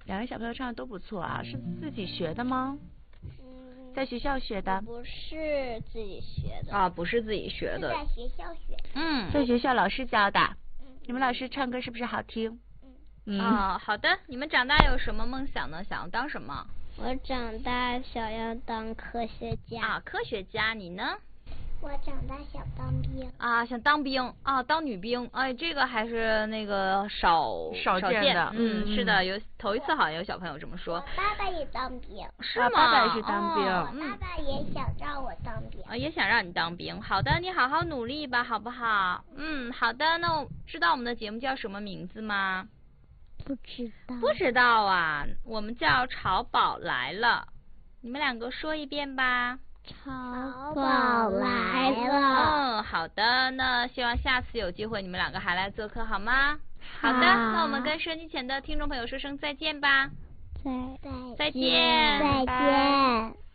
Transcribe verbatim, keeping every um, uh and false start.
两个小朋友唱的都不错啊，是自己学的吗？ 嗯， 在学校学的？ 不是自己学的啊，不是自己学的， 是在学校学的。 嗯， 在学校老师教的。 嗯， 你们老师唱歌是不是好听？嗯。 啊，好的。你们长大有什么梦想呢？想要当什么？ 我长大想要当科学家。 啊，科学家。你呢？ 我长大想当兵。 啊，想当兵啊，当女兵。哎，这个还是那个少少见的。 嗯， 嗯是的，有头一次好像有小朋友这么说。 我爸爸也当兵。 是吗？ 爸爸也是当兵。 哦、 我爸爸也想让我当兵。 啊，也想让你当兵。好的，你好好努力吧，好不好？嗯，好的。那我知道我们的节目叫什么名字吗？ 不知道。 不知道啊，我们叫潮宝来了。你们两个说一遍吧。 潮宝来了。 嗯，好的。那希望下次有机会你们两个还来做客，好吗？好的，那我们跟收音机前的听众朋友说声再见吧。 再再见。 再见。